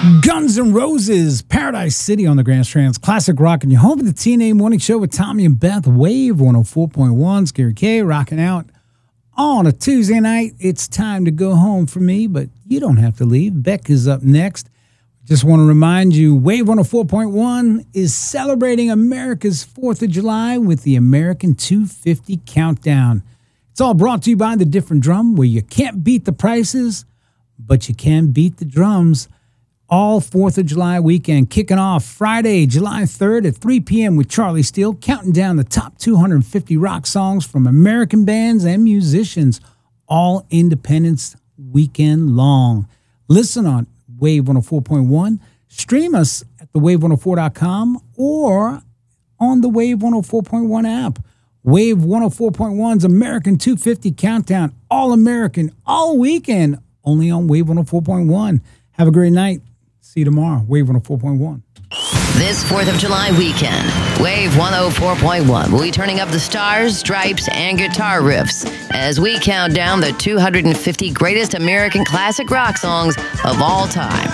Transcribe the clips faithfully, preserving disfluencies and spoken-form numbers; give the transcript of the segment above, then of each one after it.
Guns N' Roses, Paradise City on the Grand Strand's Classic Rock, and you're home for the T N A Morning Show with Tommy and Beth. Wave one oh four point one, Scary K rocking out on a Tuesday night. It's time to go home for me, but you don't have to leave. Beck is up next. Just want to remind you, Wave one oh four point one is celebrating America's fourth of July with the American two fifty Countdown. It's all brought to you by The Different Drum, where you can't beat the prices, but you can beat the drums. All fourth of July weekend, kicking off Friday, July third at three p.m. with Charlie Steele, counting down the top two hundred fifty rock songs from American bands and musicians, all Independence weekend long. Listen on Wave one oh four point one, stream us at the wave one oh four dot com or on the Wave one oh four point one app. Wave one oh four point one's American two fifty Countdown, all American, all weekend, only on Wave one oh four point one. Have a great night. See you tomorrow. Wave one oh four point one. This fourth of July weekend, Wave one oh four point one will be turning up the stars, stripes, and guitar riffs as we count down the two hundred fifty greatest American classic rock songs of all time.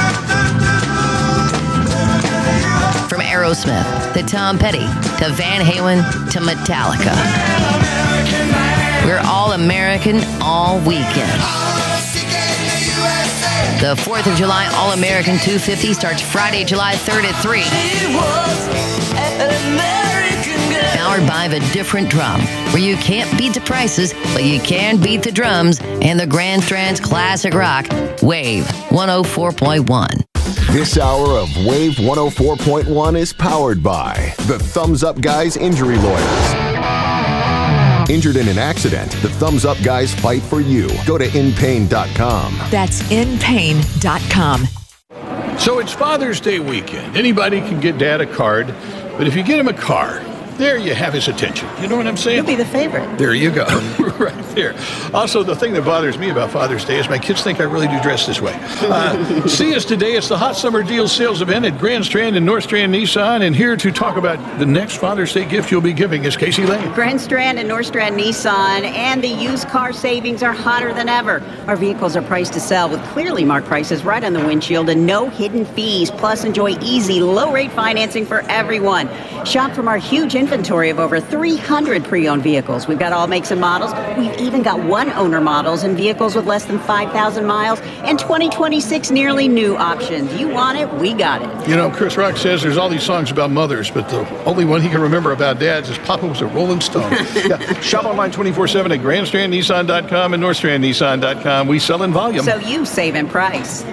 From Aerosmith to Tom Petty to Van Halen to Metallica. We're all American all weekend. The fourth of July All-American two fifty starts Friday, July third at three. Powered by The Different Drum, where you can't beat the prices, but you can beat the drums and the Grand Strand's Classic Rock, Wave one oh four point one. This hour of Wave one oh four point one is powered by the Thumbs Up Guys Injury Lawyers. Injured in an accident, the Thumbs Up Guys fight for you. Go to in pain dot com. That's in pain dot com. So it's Father's Day weekend. Anybody can get Dad a card, but if you get him a car, there you have his attention. You know what I'm saying? You'll be the favorite. There you go. Right there. Also, the thing that bothers me about Father's Day is my kids think I really do dress this way. Uh, see us today. It's the Hot Summer Deals sales event at Grand Strand and North Strand Nissan. And here to talk about the next Father's Day gift you'll be giving is Casey Lane. Grand Strand and North Strand Nissan and the used car savings are hotter than ever. Our vehicles are priced to sell with clearly marked prices right on the windshield and no hidden fees. Plus, enjoy easy, low-rate financing for everyone. Shop from our huge inventory of over three hundred pre-owned vehicles. We've got all makes and models. We've even got one-owner models and vehicles with less than five thousand miles and twenty twenty-six nearly new options. You want it, we got it. You know, Chris Rock says there's all these songs about mothers, but the only one he can remember about dads is Papa was a Rolling Stone. Yeah. Shop online twenty-four seven at grand strand nissan dot com and north strand nissan dot com. We sell in volume. So you save in price.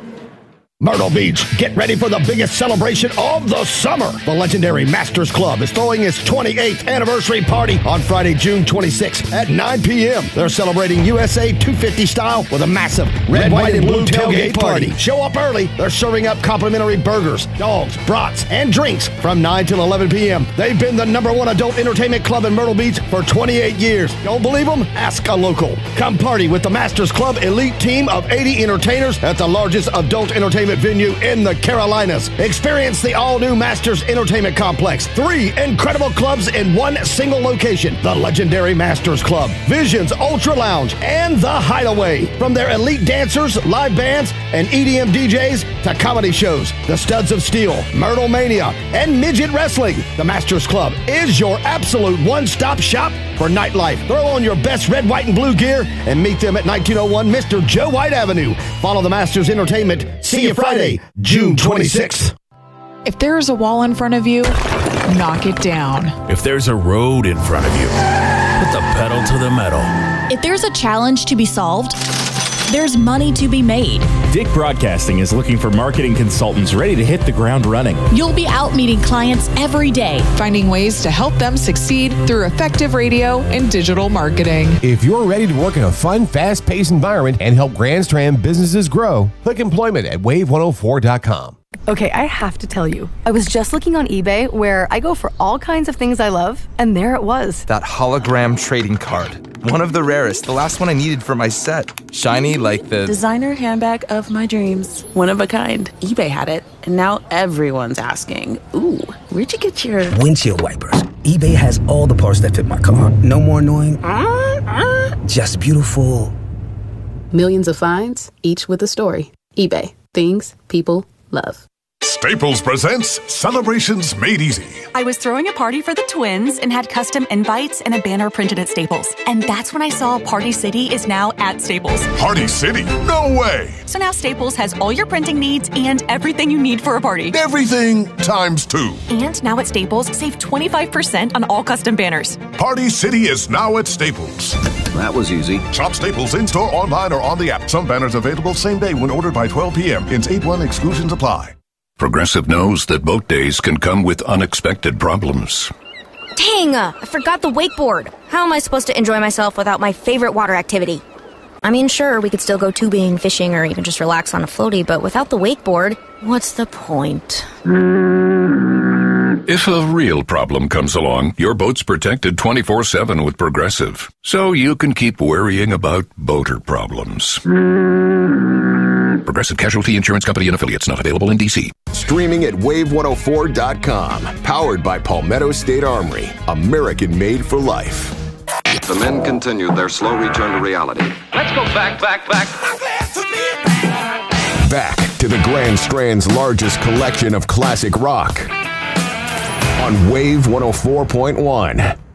Myrtle Beach, get ready for the biggest celebration of the summer. The legendary Masters Club is throwing its twenty-eighth anniversary party on Friday, June twenty-sixth at nine p.m. They're celebrating U S A two fifty style with a massive red, red white, and blue tailgate party. Show up early. They're serving up complimentary burgers, dogs, brats, and drinks from nine till eleven p.m. They've been the number one adult entertainment club in Myrtle Beach for twenty-eight years. Don't believe them? Ask a local. Come party with the Masters Club elite team of eighty entertainers at the largest adult entertainment venue in the Carolinas. Experience the all-new Masters Entertainment Complex. Three incredible clubs in one single location. The legendary Masters Club, Visions Ultra Lounge, and The Hideaway. From their elite dancers, live bands, and E D M D Js to comedy shows, the Studs of Steel, Myrtle Mania, and Midget Wrestling, the Masters Club is your absolute one-stop shop for nightlife. Throw on your best red, white, and blue gear and meet them at nineteen oh one Mister Joe White Avenue. Follow the Masters Entertainment. See you Friday, June twenty-sixth. If there is a wall in front of you, knock it down. If there's a road in front of you, put the pedal to the metal. If there's a challenge to be solved, there's money to be made. Dick Broadcasting is looking for marketing consultants ready to hit the ground running. You'll be out meeting clients every day, finding ways to help them succeed through effective radio and digital marketing. If you're ready to work in a fun, fast-paced environment and help Grand Strand businesses grow, click employment at wave one oh four dot com. Okay, I have to tell you, I was just looking on eBay where I go for all kinds of things I love, and there it was. That hologram trading card. One of the rarest, the last one I needed for my set. Shiny like the... designer handbag of my dreams. One of a kind. eBay had it, and now everyone's asking, ooh, where'd you get your... windshield wipers. eBay has all the parts that fit my car. No more annoying, uh, uh. just beautiful. Millions of finds, each with a story. eBay. Things people love. Staples presents Celebrations Made Easy. I was throwing a party for the twins and had custom invites and a banner printed at Staples. And that's when I saw Party City is now at Staples. Party City? No way! So now Staples has all your printing needs and everything you need for a party. Everything times two. And now at Staples, save twenty-five percent on all custom banners. Party City is now at Staples. That was easy. Shop Staples in-store, online, or on the app. Some banners available same day when ordered by twelve p.m. Ins eight one exclusions apply. Progressive knows that boat days can come with unexpected problems. Dang, uh, I forgot the wakeboard. How am I supposed to enjoy myself without my favorite water activity? I mean, sure, we could still go tubing, fishing, or even just relax on a floaty, but without the wakeboard, what's the point? If a real problem comes along, your boat's protected twenty-four seven with Progressive, so you can keep worrying about boater problems. Progressive Casualty Insurance Company and Affiliates, not available in D C. Streaming at wave one oh four dot com. Powered by Palmetto State Armory. American made for life. The men continued their slow return to reality. Let's go back, back, back. Back to the Grand Strand's largest collection of classic rock. On Wave one oh four point one.